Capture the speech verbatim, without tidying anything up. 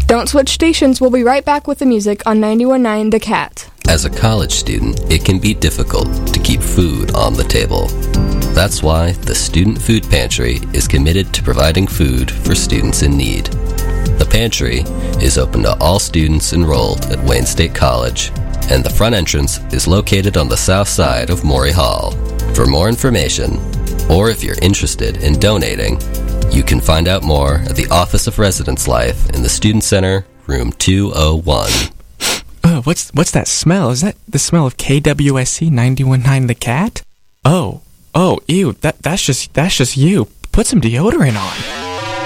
Don't switch stations. We'll be right back with the music on ninety-one point nine The Cat. As a college student, it can be difficult to keep food on the table. That's why the Student Food Pantry is committed to providing food for students in need. The pantry is open to all students enrolled at Wayne State College, and the front entrance is located on the south side of Maury Hall. For more information, or if you're interested in donating, you can find out more at the Office of Residence Life in the Student Center, room two oh one. Oh, what's what's that smell? Is that the smell of K W S C ninety-one point nine The Cat? Oh, oh, ew, that that's just that's just you. Put some deodorant on.